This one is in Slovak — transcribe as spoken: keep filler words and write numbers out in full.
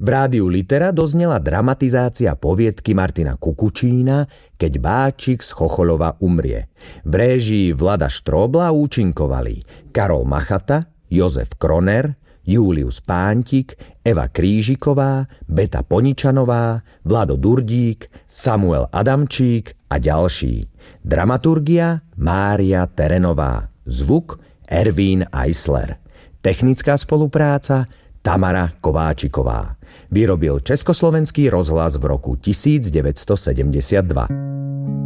V rádiu Litera doznela dramatizácia poviedky Martina Kukučína Keď Báčik z Chochoľova umrie. V réžii Vlada Štróbla účinkovali Karol Machata, Jozef Kroner, Július Pántik, Eva Krížiková, Beta Poničanová, Vlado Durdík, Samuel Adamčík a ďalší. Dramaturgia Mária Terenová. Zvuk Ervín Eisler. Technická spolupráca Tamara Kováčiková. Vyrobil Československý rozhlas v roku devätnásť sedemdesiatdva.